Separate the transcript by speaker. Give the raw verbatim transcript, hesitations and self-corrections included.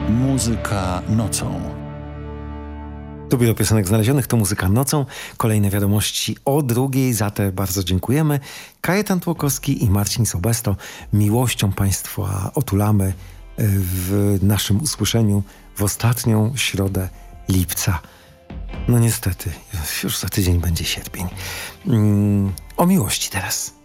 Speaker 1: Muzyka nocą.
Speaker 2: To biuro piosenek znalezionych, to muzyka nocą. Kolejne wiadomości o drugiej, za te bardzo dziękujemy. Kajetan Tłokowski i Marcin Sobesto. Miłością Państwa otulamy w naszym usłyszeniu w ostatnią środę lipca. No niestety, już za tydzień będzie sierpień. Mm, o miłości teraz.